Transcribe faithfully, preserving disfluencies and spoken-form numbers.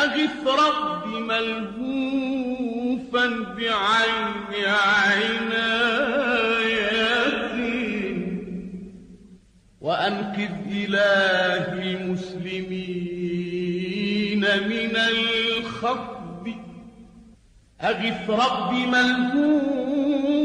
أغث رب ملهوفا بعين عناية، وأنقذ إلهي المسلمين من الخطب. أغث رب ملهوفا